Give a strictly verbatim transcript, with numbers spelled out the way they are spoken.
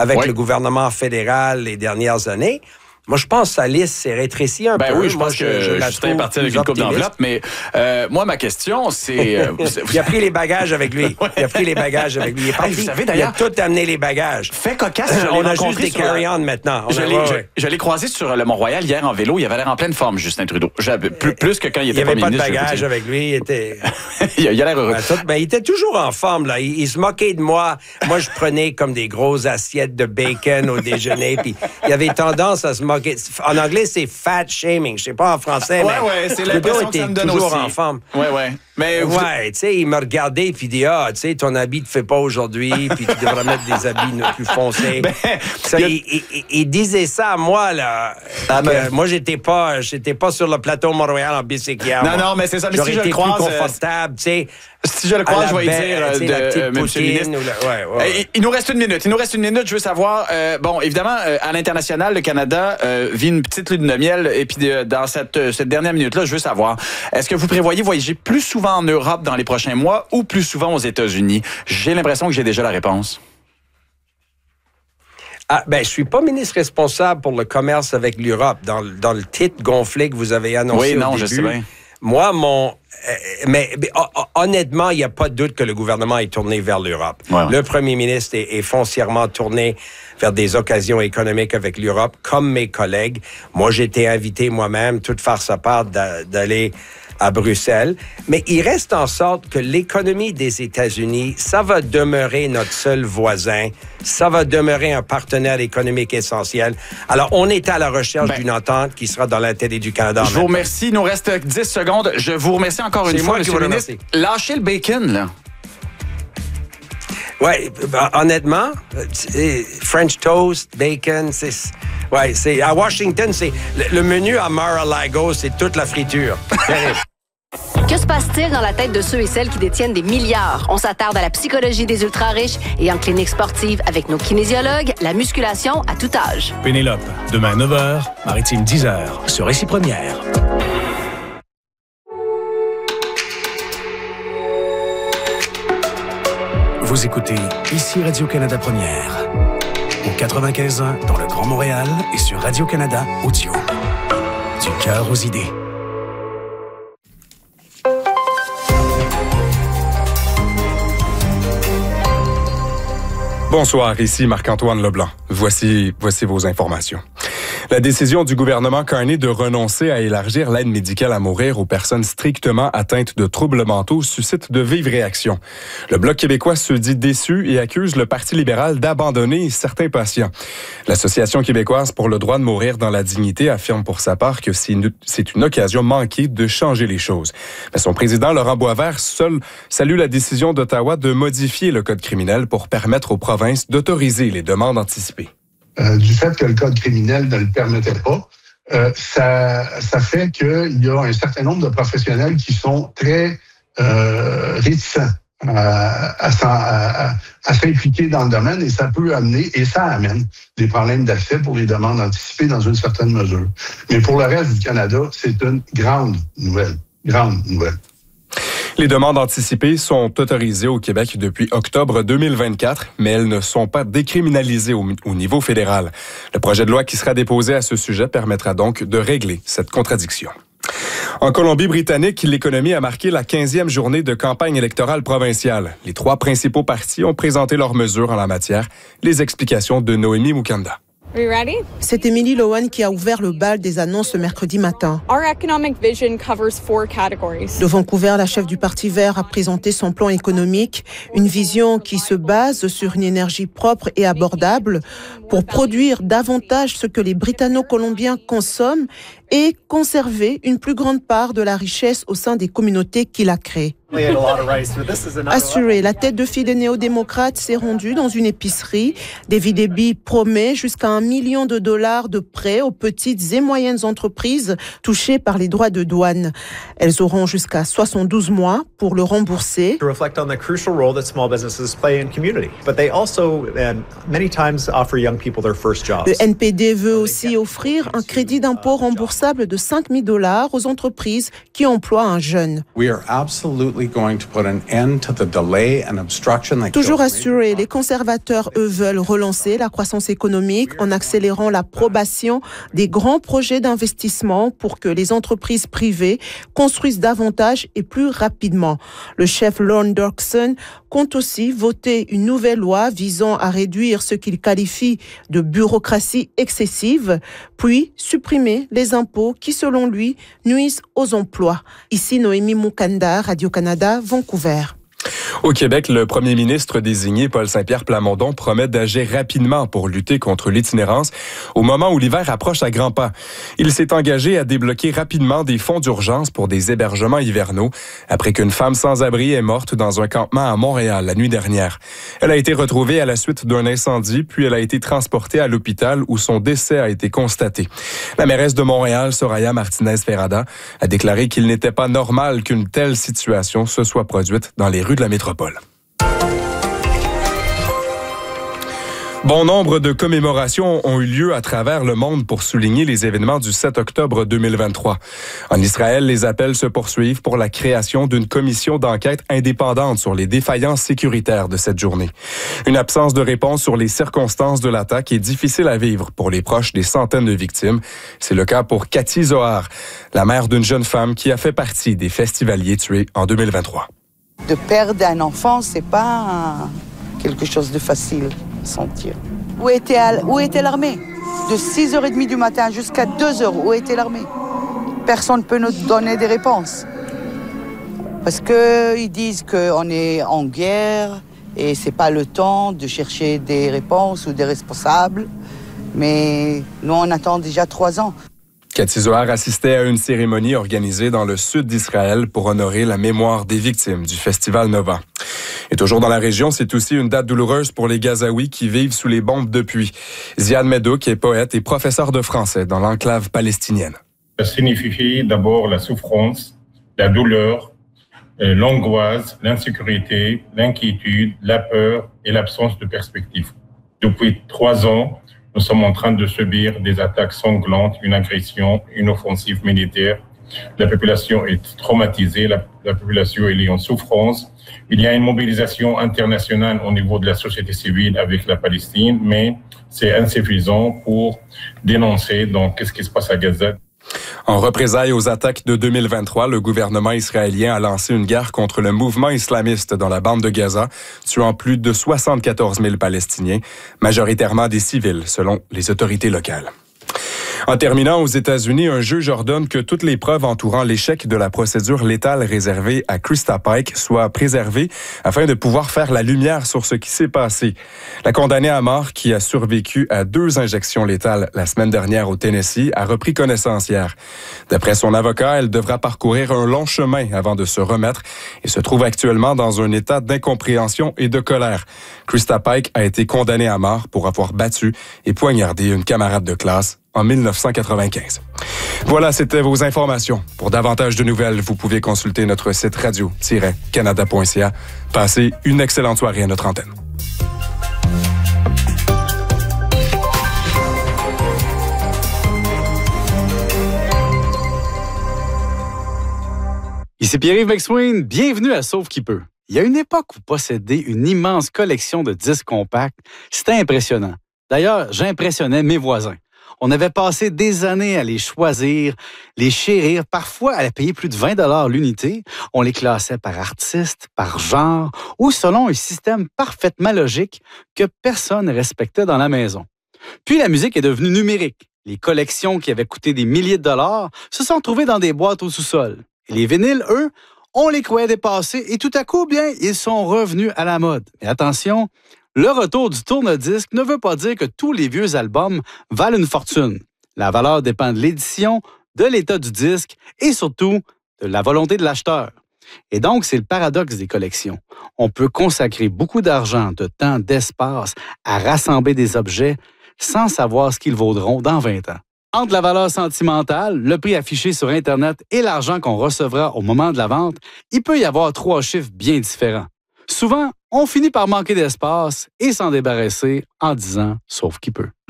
avec oui. le gouvernement fédéral les dernières années. Moi, je pense que sa liste s'est rétrécie un ben peu. Oui, je moi, pense je, que je Justin est parti avec une coupe d'enveloppe, mais euh, moi, ma question, c'est... Euh, il a pris les bagages avec lui. ouais. Il a pris les bagages avec lui. Il est parti. Hey, vous savez, d'ailleurs, il a tout amené les bagages. Fait cocasse, on a juste des carry-on maintenant. Je l'ai, je, je l'ai croisé sur le Mont-Royal hier en vélo. Il avait l'air en pleine forme, Justin Trudeau. Plus, plus que quand il était premier ministre. Il n'y avait pas de bagages avec lui. Il était... il a l'air heureux. Ben, tout, ben, il était toujours en forme. Là. Il, il se moquait de moi. Moi, je prenais comme des grosses assiettes de bacon au déjeuner. Puis il avait tendance à se moquer. En anglais, c'est fat shaming. Je sais pas en français, ouais, mais ouais, c'est l'impression que ça me donne toujours aussi. en forme. Ouais, ouais. Mais vous... ouais, tu sais, il me regardait puis il dit ah, tu sais, ton habit te fait pas aujourd'hui, puis tu devrais mettre des habits plus foncés. Ben, ça, a... il, il, il disait ça à moi là. Ah, ben... Moi, j'étais pas, j'étais pas sur le plateau Mont-Royal en bicyclette. Non, non, mais c'est ça. Mais J'aurais si je été le croise, plus confortable, tu sais. Si je le croise, je vais dire de euh, Monsieur le ministre. La... Ouais, ouais, ouais. Il, il nous reste une minute. Il nous reste une minute. Je veux savoir. Euh, bon, évidemment, euh, à l'international, le Canada euh, vit une petite lune de miel. Et puis de, dans cette, euh, cette dernière minute-là, je veux savoir, est-ce que vous prévoyez voyager plus souvent en Europe dans les prochains mois ou plus souvent aux États-Unis? J'ai l'impression que j'ai déjà la réponse. Ah, ben, je suis pas ministre responsable pour le commerce avec l'Europe. Dans, dans le titre gonflé que vous avez annoncé oui, non, au début, je sais bien. Moi, mon... Euh, mais, mais honnêtement, il n'y a pas de doute que le gouvernement est tourné vers l'Europe. Ouais, ouais. Le premier ministre est, est foncièrement tourné vers des occasions économiques avec l'Europe, comme mes collègues. Moi, j'ai été invité moi-même, tout faire sa part, d'aller à Bruxelles. Mais il reste en sorte que l'économie des États-Unis, ça va demeurer notre seul voisin. Ça va demeurer un partenaire économique essentiel. Alors, on est à la recherche ben, d'une entente qui sera dans l'intérêt du Canada. Je vous remercie. Il nous reste dix secondes. Je vous remercie encore une fois, Monsieur le ministre. Lâchez le bacon, là. Oui, ben, honnêtement, French toast, bacon, c'est... Ouais, c'est à Washington, c'est le, le menu à Mar-a-Lago, c'est toute la friture. Que se passe-t-il dans la tête de ceux et celles qui détiennent des milliards? On s'attarde à la psychologie des ultra-riches et en clinique sportive avec nos kinésiologues, la musculation à tout âge. Pénélope, demain neuf heures, Maritime dix heures, sur Récit Première. Vous écoutez ici Radio-Canada Première. Au quatre-vingt-quinze ans dans le Grand Montréal et sur Radio-Canada Audio. Du cœur aux idées. Bonsoir, ici Marc-Antoine Leblanc. Voici, voici vos informations. La décision du gouvernement Carney de renoncer à élargir l'aide médicale à mourir aux personnes strictement atteintes de troubles mentaux suscite de vives réactions. Le Bloc québécois se dit déçu et accuse le Parti libéral d'abandonner certains patients. L'Association québécoise pour le droit de mourir dans la dignité affirme pour sa part que c'est une, c'est une occasion manquée de changer les choses. Mais son président, Laurent Boisvert, seul salue la décision d'Ottawa de modifier le code criminel pour permettre aux provinces d'autoriser les demandes anticipées. Euh, du fait que le code criminel ne le permettait pas, euh, ça, ça fait qu'il y a un certain nombre de professionnels qui sont très euh, réticents à, à, à, à s'impliquer dans le domaine et ça peut amener, et ça amène des problèmes d'accès pour les demandes anticipées dans une certaine mesure. Mais pour le reste du Canada, c'est une grande nouvelle, grande nouvelle. Les demandes anticipées sont autorisées au Québec depuis octobre deux mille vingt-quatre, mais elles ne sont pas décriminalisées au, au niveau fédéral. Le projet de loi qui sera déposé à ce sujet permettra donc de régler cette contradiction. En Colombie-Britannique, l'économie a marqué la quinzième journée de campagne électorale provinciale. Les trois principaux partis ont présenté leurs mesures en la matière. Les explications de Noémie Mukanda. C'est Emily Lohan qui a ouvert le bal des annonces le mercredi matin. De Vancouver, la chef du Parti vert a présenté son plan économique, une vision qui se base sur une énergie propre et abordable pour produire davantage ce que les Britanno-Colombiens consomment et conserver une plus grande part de la richesse au sein des communautés qu'il a créées. Assuré, la tête de file des néo-démocrates s'est rendue dans une épicerie. David Eby promet jusqu'à un million de dollars de prêts aux petites et moyennes entreprises touchées par les droits de douane. Elles auront jusqu'à soixante-douze mois pour le rembourser. Le N P D veut aussi offrir un crédit d'impôt remboursé remboursable de cinq mille dollars aux entreprises qui emploient un jeune. Toujours assurés, les conservateurs, eux, veulent relancer la croissance économique en accélérant l'approbation des grands projets d'investissement pour que les entreprises privées construisent davantage et plus rapidement. Le chef Lorne Dockson compte aussi voter une nouvelle loi visant à réduire ce qu'il qualifie de bureaucratie excessive, puis supprimer les impôts qui, selon lui, nuisent aux emplois. Ici, Noémie Moukanda, Radio-Canada, Vancouver. Au Québec, le premier ministre désigné, Paul Saint-Pierre Plamondon, promet d'agir rapidement pour lutter contre l'itinérance au moment où l'hiver approche à grands pas. Il s'est engagé à débloquer rapidement des fonds d'urgence pour des hébergements hivernaux après qu'une femme sans-abri est morte dans un campement à Montréal la nuit dernière. Elle a été retrouvée à la suite d'un incendie, puis elle a été transportée à l'hôpital où son décès a été constaté. La mairesse de Montréal, Soraya Martinez-Ferrada, a déclaré qu'il n'était pas normal qu'une telle situation se soit produite dans les rues de la métropole. Bon nombre de commémorations ont eu lieu à travers le monde pour souligner les événements du sept octobre deux mille vingt-trois. En Israël, les appels se poursuivent pour la création d'une commission d'enquête indépendante sur les défaillances sécuritaires de cette journée. Une absence de réponse sur les circonstances de l'attaque est difficile à vivre pour les proches des centaines de victimes. C'est le cas pour Cathy Zohar, la mère d'une jeune femme qui a fait partie des festivaliers tués en deux mille vingt-trois. De perdre un enfant, c'est pas quelque chose de facile à sentir. Où était, où était l'armée? De six heures trente du matin jusqu'à deux heures, où était l'armée? Personne ne peut nous donner des réponses. Parce qu'ils disent qu'on est en guerre et c'est pas le temps de chercher des réponses ou des responsables. Mais nous, on attend déjà trois ans. Cathy Zohar assistait à une cérémonie organisée dans le sud d'Israël pour honorer la mémoire des victimes du Festival Nova. Et toujours dans la région, c'est aussi une date douloureuse pour les Gazaouis qui vivent sous les bombes depuis. Ziad Medouk est poète et professeur de français dans l'enclave palestinienne. Ça signifie d'abord la souffrance, la douleur, l'angoisse, l'insécurité, l'inquiétude, la peur et l'absence de perspective. Depuis trois ans, nous sommes en train de subir des attaques sanglantes, une agression, une offensive militaire. La population est traumatisée, la, la population est en souffrance. Il y a une mobilisation internationale au niveau de la société civile avec la Palestine, mais c'est insuffisant pour dénoncer donc qu'est-ce qui se passe à Gaza. En représailles aux attaques de deux mille vingt-trois, le gouvernement israélien a lancé une guerre contre le mouvement islamiste dans la bande de Gaza, tuant plus de soixante-quatorze mille Palestiniens, majoritairement des civils, selon les autorités locales. En terminant, aux États-Unis, un juge ordonne que toutes les preuves entourant l'échec de la procédure létale réservée à Krista Pike soient préservées afin de pouvoir faire la lumière sur ce qui s'est passé. La condamnée à mort, qui a survécu à deux injections létales la semaine dernière au Tennessee, a repris connaissance hier. D'après son avocat, elle devra parcourir un long chemin avant de se remettre et se trouve actuellement dans un état d'incompréhension et de colère. Krista Pike a été condamnée à mort pour avoir battu et poignardé une camarade de classe en mille neuf cent quatre-vingt-quinze. Voilà, c'était vos informations. Pour davantage de nouvelles, vous pouvez consulter notre site radio tiret canada point c a. Passez une excellente soirée à notre antenne. Ici Pierre-Yves McSween, bienvenue à Sauve qui peut. Il y a une époque où posséder une immense collection de disques compacts, c'était impressionnant. D'ailleurs, j'impressionnais mes voisins. On avait passé des années à les choisir, les chérir, parfois à les payer plus de vingt dollars l'unité. On les classait par artiste, par genre ou selon un système parfaitement logique que personne ne respectait dans la maison. Puis la musique est devenue numérique. Les collections qui avaient coûté des milliers de dollars se sont trouvées dans des boîtes au sous-sol. Et les vinyles, eux, on les croyait dépassés et tout à coup, bien, ils sont revenus à la mode. Mais attention, le retour du tourne-disque ne veut pas dire que tous les vieux albums valent une fortune. La valeur dépend de l'édition, de l'état du disque et surtout de la volonté de l'acheteur. Et donc, c'est le paradoxe des collections. On peut consacrer beaucoup d'argent, de temps, d'espace à rassembler des objets sans savoir ce qu'ils vaudront dans vingt ans. Entre la valeur sentimentale, le prix affiché sur Internet et l'argent qu'on recevra au moment de la vente, il peut y avoir trois chiffres bien différents. Souvent, on finit par manquer d'espace et s'en débarrasser en disant « sauf qui peut ».